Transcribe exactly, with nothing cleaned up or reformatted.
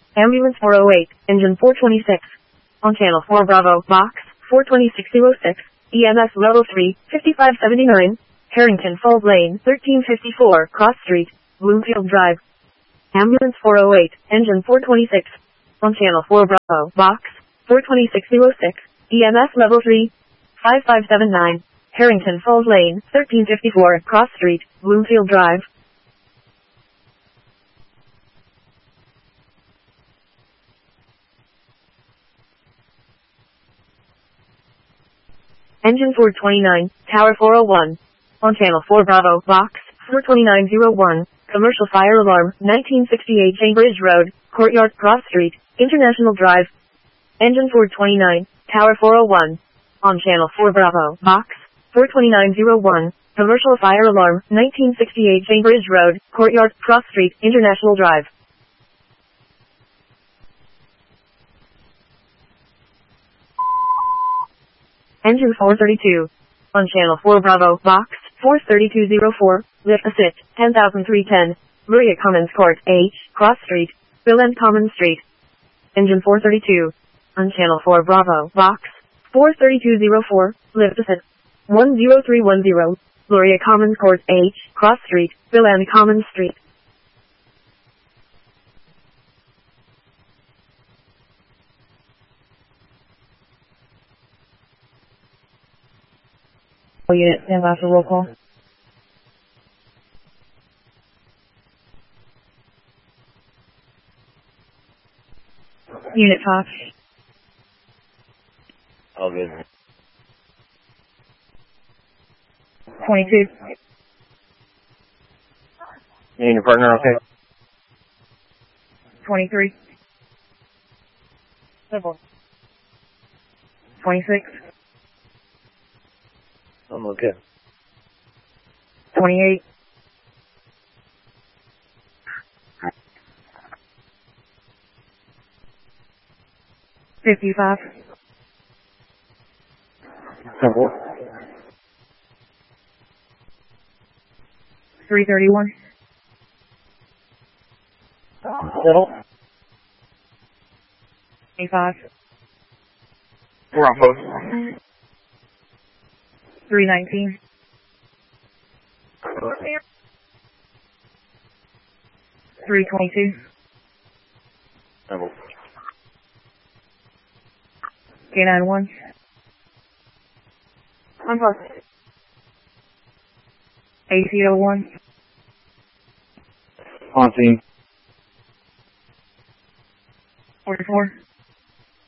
Ambulance four oh eight, engine four twenty-six. On channel four Bravo, box four twenty-six oh six, E M S level three, fifty-five seventy-nine, Harrington Falls Lane, thirteen fifty-four, Cross Street, Bloomfield Drive. Ambulance four oh eight, engine four twenty-six. On channel four Bravo, box four twenty-six oh six, E M S level three, fifty-five seventy-nine, Harrington Falls Lane, thirteen fifty-four, Cross Street, Bloomfield Drive. Engine four twenty-nine, Tower four oh one. On channel four Bravo, box four twenty-nine oh one, commercial fire alarm, nineteen sixty-eight Cambridge Road, Courtyard, Cross Street, International Drive. Engine four twenty-nine, Tower four oh one. On channel four Bravo, box four twenty-nine oh one, commercial fire alarm, nineteen sixty-eight Cambridge Road, Courtyard, Cross Street, International Drive. Engine four thirty-two. On channel four Bravo, box four thirty-two oh four, lift assist, ten thousand three ten, Maria Commons Court, H, Cross Street, Bill and Commons Street. Engine four thirty-two. On channel four Bravo, box four thirty-two oh four, lift assist, one oh three one oh, Gloria Commons Court, H, Cross Street, Bill and Commons Street. Unit, stand by for roll call. Unit five. All good. twenty-two. You and your partner okay? twenty-three. twenty-six. I'm okay. twenty-eight. fifty-five. Simple. three thirty-one. Settle. twenty-five. We're on post. three nineteen. three twenty-two. Simple. K nine one. On post. A C oh one. On scene. forty-four.